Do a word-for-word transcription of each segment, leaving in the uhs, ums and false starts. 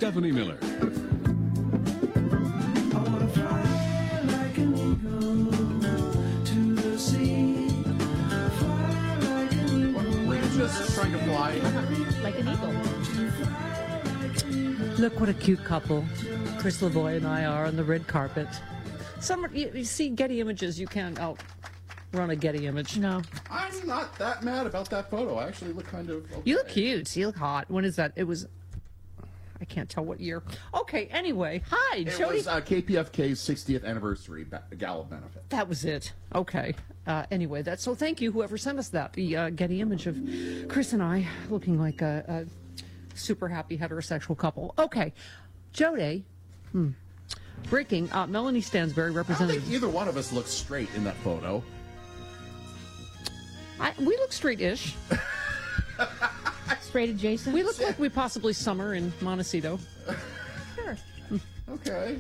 Stephanie Miller. Were you just trying to fly? Like an eagle. Look what a cute couple Chris Lavoie and I are on the red carpet. Some you, you see Getty Images, you can't outrun a Getty image. No. I'm not that mad about that photo. I actually look kind of okay. You look cute. You look hot. When is that? It was. I can't tell what year. Okay. Anyway, hi, It Jody. was uh, K P F K's sixtieth anniversary ba- gala benefit. That was it. Okay. Uh, anyway, that's so. Thank you, whoever sent us that. The uh, Getty image of Chris and I looking like a, a super happy heterosexual couple. Okay, Jody. Hmm. Breaking. Uh, Melanie Stansberry, I don't representative. think either one of us looks straight in that photo. I, we look straight-ish. Straight adjacent. We look like we possibly summer in Montecito. Sure. Okay.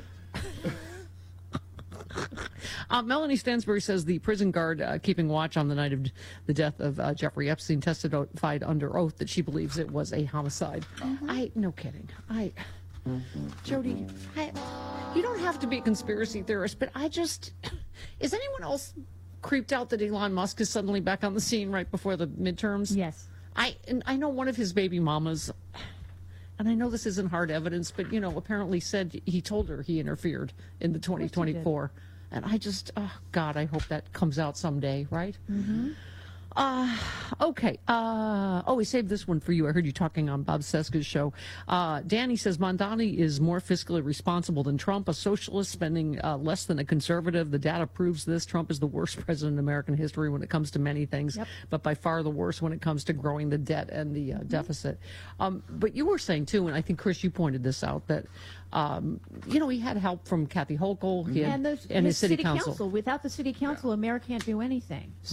Uh, Melanie Stansberry says the prison guard uh, keeping watch on the night of the death of uh, Jeffrey Epstein testified under oath that she believes it was a homicide. Mm-hmm. I no kidding. I Jody, I, you don't have to be a conspiracy theorist, but I just is anyone else creeped out that Elon Musk is suddenly back on the scene right before the midterms? Yes. I and I know one of his baby mamas, and I know this isn't hard evidence, but you know, apparently said he told her he interfered in the twenty twenty-four, and I just, oh God, I hope that comes out someday, right? Mm-hmm. Uh, okay. Uh, oh, we saved this one for you. I heard you talking on Bob Seska's show. Uh, Danny says Mondani is more fiscally responsible than Trump, a socialist spending uh, less than a conservative. The data proves this. Trump is the worst president in American history when it comes to many things, Yep. but by far the worst when it comes to growing the debt and the uh, mm-hmm. deficit. Um, but you were saying, too, and I think, Chris, you pointed this out, that, um, you know, he had help from Kathy Hochul he had, And, those, and his, city, city council. council. Without the city council, a mayor can't do anything.